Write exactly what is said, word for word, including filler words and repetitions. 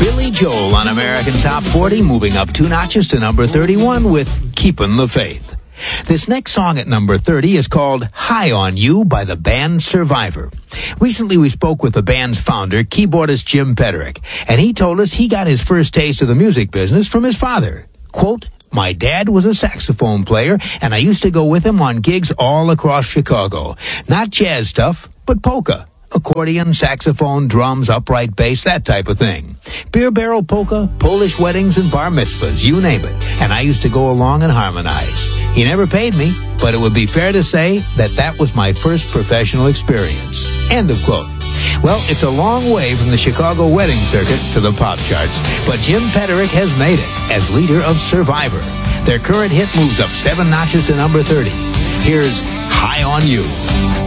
Billy Joel on American Top forty, moving up two notches to number thirty-one with Keepin' the Faith. This next song at number thirty is called High on You by the band Survivor. Recently we spoke with the band's founder, keyboardist Jim Peterick, and he told us he got his first taste of the music business from his father. Quote, "My dad was a saxophone player, and I used to go with him on gigs all across Chicago. Not jazz stuff, but polka. Accordion, saxophone, drums, upright bass, that type of thing. Beer barrel polka, Polish weddings, and bar mitzvahs, you name it. And I used to go along and harmonize. He never paid me, but it would be fair to say that that was my first professional experience." End of quote. Well, it's a long way from the Chicago wedding circuit to the pop charts, but Jim Peterick has made it as leader of Survivor. Their current hit moves up seven notches to number thirty. Here's High on You.